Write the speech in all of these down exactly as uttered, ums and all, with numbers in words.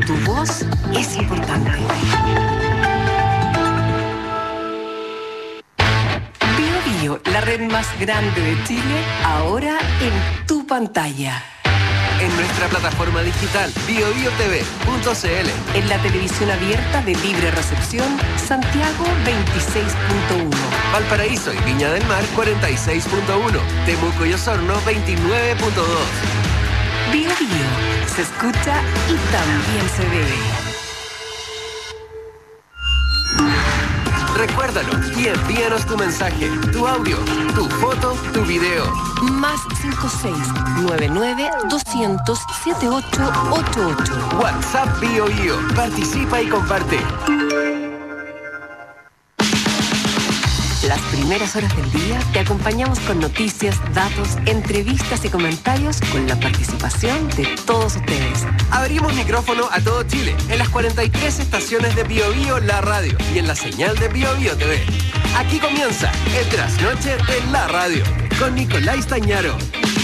tu voz es importante. Bio Bio, la red más grande de Chile, ahora en tu pantalla. En nuestra plataforma digital bio bio t v punto c l. En la televisión abierta de libre recepción, Santiago veintiséis punto uno. Valparaíso y Viña del Mar cuarenta y seis punto uno. Temuco y Osorno veintinueve punto dos. Bio Bio, se escucha y también se ve. Recuérdalo y envíanos tu mensaje, tu audio, tu foto, tu video. Más cinco seis nueve nueve doscientos setenta y ocho ochenta y ocho. WhatsApp Bio Bio. Participa y comparte. Las primeras horas del día te acompañamos con noticias, datos, entrevistas y comentarios con la participación de todos ustedes. Abrimos micrófono a todo Chile en las cuarenta y tres estaciones de Bio Bio La Radio y en la señal de Bio Bio T V. Aquí comienza el trasnoche de la radio con Nicolás Tañaro.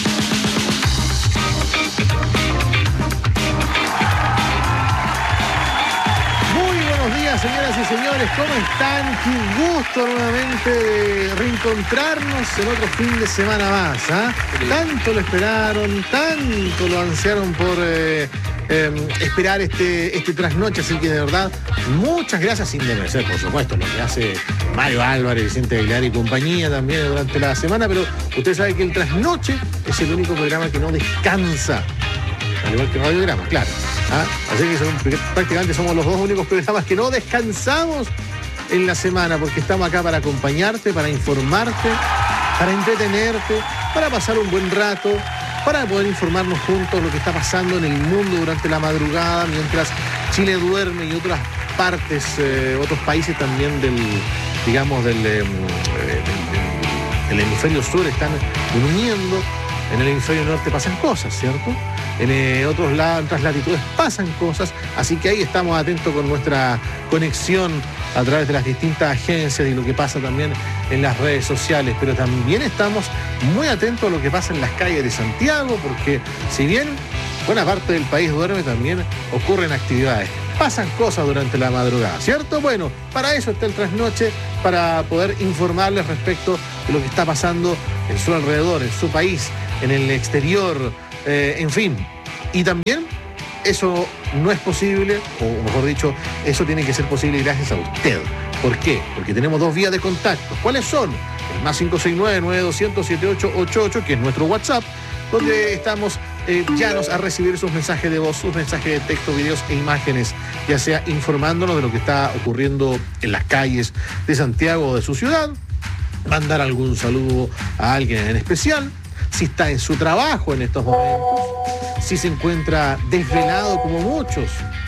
Buenos días, señoras y señores, ¿cómo están? Qué gusto nuevamente de reencontrarnos en otro fin de semana más. ¿eh? Tanto lo esperaron, tanto lo ansiaron por eh, eh, esperar este, este trasnoche, así que de verdad, muchas gracias, sin desmerecer, por supuesto, lo que hace Mario Álvarez, Vicente Aguilar y compañía también durante la semana, pero usted sabe que el trasnoche es el único programa que no descansa. Al igual que Radiograma, claro. ¿Ah? Así que son, prácticamente somos los dos únicos programas que no descansamos en la semana, porque estamos acá para acompañarte, para informarte, para entretenerte, para pasar un buen rato, para poder informarnos juntos lo que está pasando en el mundo durante la madrugada, mientras Chile duerme y otras partes, eh, otros países también del, digamos, del, eh, del, del hemisferio sur están durmiendo. En el hemisferio norte pasan cosas, ¿cierto? En eh, otros lados, en otras latitudes pasan cosas, así que ahí estamos atentos con nuestra conexión a través de las distintas agencias y lo que pasa también en las redes sociales, pero también estamos muy atentos a lo que pasa en las calles de Santiago, porque si bien buena parte del país duerme, también ocurren actividades, pasan cosas durante la madrugada, ¿cierto? Bueno, para eso está el trasnoche, para poder informarles respecto de lo que está pasando en su alrededor, en su país, en el exterior, eh, en fin. Y también eso no es posible, o mejor dicho, eso tiene que ser posible gracias a usted. ¿Por qué? Porque tenemos dos vías de contacto. ¿Cuáles son? El más cinco seis nueve, nueve dos cero cero, siete ocho ocho ocho, que es nuestro WhatsApp, donde estamos eh, llanos a recibir sus mensajes de voz, sus mensajes de texto, videos e imágenes, ya sea informándonos de lo que está ocurriendo en las calles de Santiago o de su ciudad, mandar algún saludo a alguien en especial, si está en su trabajo en estos momentos, si se encuentra desvelado como muchos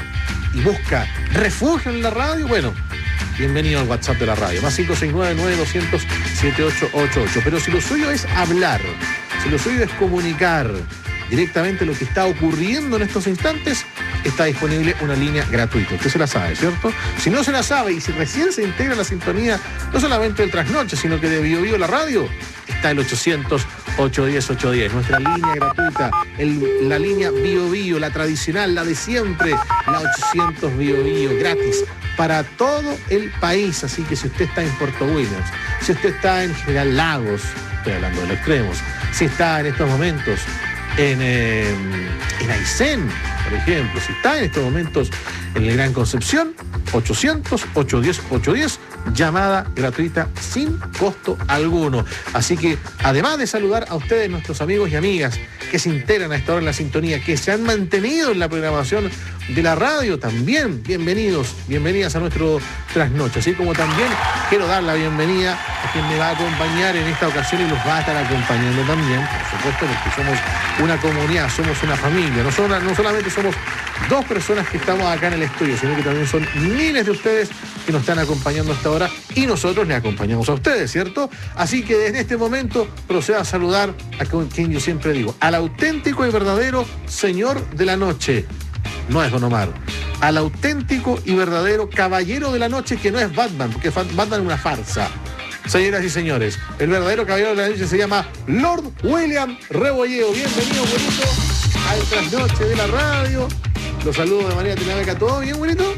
y busca refugio en la radio, bueno, bienvenido al WhatsApp de la radio, más cinco seis nueve, nueve dos cero cero, siete ocho ocho ocho. Pero si lo suyo es hablar, si lo suyo es comunicar directamente lo que está ocurriendo en estos instantes, está disponible una línea gratuita. Usted se la sabe, ¿cierto? Si no se la sabe y si recién se integra a la sintonía, no solamente del trasnoche, sino que de Bio Bio la radio, está el ochocientos, ochocientos diez, ochocientos diez. Nuestra línea gratuita, el, la línea Bio Bio, la tradicional, la de siempre, la ochocientos Bio Bio, gratis para todo el país. Así que si usted está en Puerto Williams, si usted está en General Lagos, estoy hablando de los extremos, si está en estos momentos en, eh, en Aysén, por ejemplo, si está en estos momentos en el Gran Concepción, ochocientos, ochocientos diez, ochocientos diez, llamada gratuita sin costo alguno. Así que, además de saludar a ustedes, nuestros amigos y amigas que se integran a esta hora en la sintonía, que se han mantenido en la programación de la radio, también bienvenidos, bienvenidas a nuestro trasnoche. Así como también quiero dar la bienvenida a quien me va a acompañar en esta ocasión y los va a estar acompañando también, por supuesto, porque somos una comunidad, somos una familia. No, son, no solamente somos dos personas que estamos acá en el estudio, sino que también son miles de ustedes que nos están acompañando hasta ahora y nosotros les acompañamos a ustedes, ¿cierto? Así que desde este momento procedo a saludar a quien yo siempre digo, al auténtico y verdadero señor de la noche. No es Don Omar. Al auténtico y verdadero caballero de la noche, que no es Batman, porque Batman es una farsa. Señoras y señores, el verdadero caballero de la noche se llama Lord William Rebolleo. Bienvenido, bonito, al trasnoche de la radio. Los saludo de manera telemática. ¿Todo bien, güerito?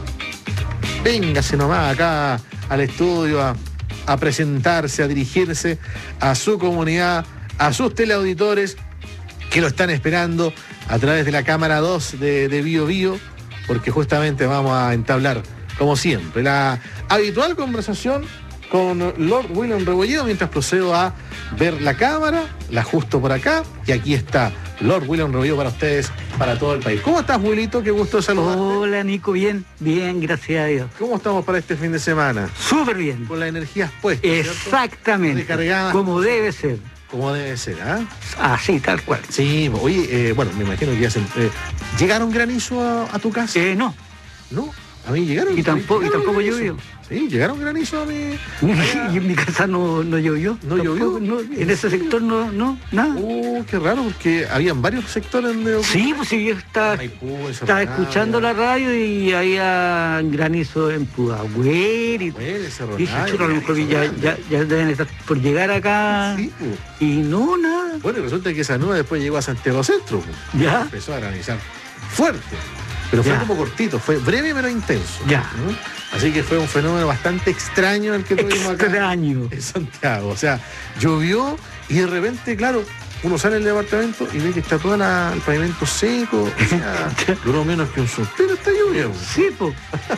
Véngase nomás acá al estudio a, a presentarse, a dirigirse a su comunidad, a sus teleauditores que lo están esperando a través de la cámara dos de, de Bio Bio, porque justamente vamos a entablar, como siempre, la habitual conversación con Lord William Rebolledo, mientras procedo a ver la cámara, la ajusto por acá, y aquí está Lord William Rebolledo para ustedes, para todo el país. ¿Cómo estás, Wilito? Qué gusto saludarte. Hola, Nico, bien, bien, gracias a Dios. ¿Cómo estamos para este fin de semana? Súper bien. Con las energías puestas, exactamente, recargadas, como debe ser. Como debe ser, ¿ah? ¿eh? Así, tal cual. Sí, oye, eh, bueno, me imagino que ya se... Eh, ¿Llegaron granizo a, a tu casa? Eh, no. No, a mí llegaron. Y tampoco, y tampoco llovió. Sí, llegaron granizo a mi... Y en mi casa no, no llovió. ¿No llovió? No, en ese sector no, no, nada. Oh, qué raro, porque habían varios sectores donde... Sí, pues sí, yo estaba, Maipú, estaba escuchando la radio y había granizo en Pudahuel y... Bueno, ese y dije, chuta, a lo mejor ya, ya, ya deben estar por llegar acá. Sí, pues. Y no, nada. Bueno, y resulta que esa nube después llegó a Santiago Centro. Pues. Ya. Empezó a granizar fuerte. Pero fue Ya. como cortito, fue breve pero intenso. Ya. ¿no? Así que fue un fenómeno bastante extraño el que tuvimos acá Extraño. en Santiago. O sea, llovió y de repente, claro, uno sale del departamento y ve que está todo la, el pavimento seco. O sea, duró menos que un suspiro, está lloviendo. Sí, pues.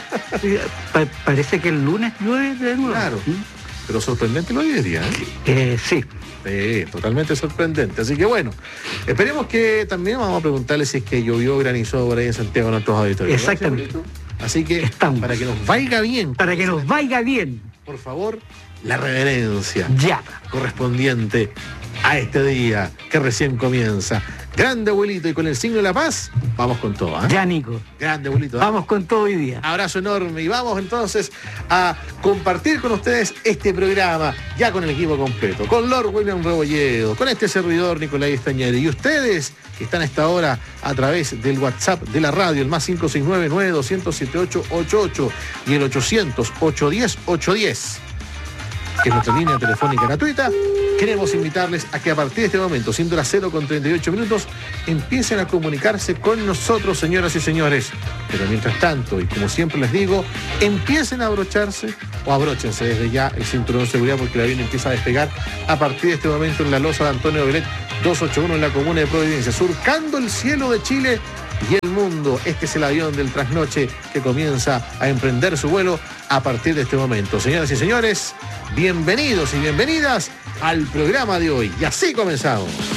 Pa- parece que el lunes llueve de nuevo. Claro. Pero sorprendente lo hoy día, ¿eh? Eh, sí. Sí, totalmente sorprendente. Así que bueno, esperemos que también vamos a preguntarle si es que llovió o granizó por ahí en Santiago a nuestros auditores. Exactamente. Así que Estamos. para que nos vaya bien, Para que nos vaya bien. por favor, la reverencia Ya. correspondiente a este día que recién comienza. Grande abuelito, y con el signo de la paz, vamos con todo. ¿eh? Ya, Nico. Grande abuelito. ¿eh? Vamos con todo hoy día. Abrazo enorme y vamos entonces a compartir con ustedes este programa ya con el equipo completo, con Lord William Rebolledo, con este servidor Nicolás Estañeri y ustedes que están a esta hora a través del WhatsApp de la radio, el más cinco seis nueve, nueve dos cero siete ocho ocho ocho y el ochocientos, ochocientos diez, ochocientos diez, que es nuestra línea telefónica gratuita. Queremos invitarles a que a partir de este momento, siendo las cero con treinta y ocho minutos, empiecen a comunicarse con nosotros, señoras y señores. Pero mientras tanto, y como siempre les digo, empiecen a abrocharse o abróchense desde ya el cinturón de seguridad, porque el avión empieza a despegar a partir de este momento en la losa de Antonio Belet doscientos ochenta y uno en la comuna de Providencia, surcando el cielo de Chile y el mundo. Este es el avión del trasnoche que comienza a emprender su vuelo a partir de este momento. Señoras y señores, bienvenidos y bienvenidas al programa de hoy. Y así comenzamos.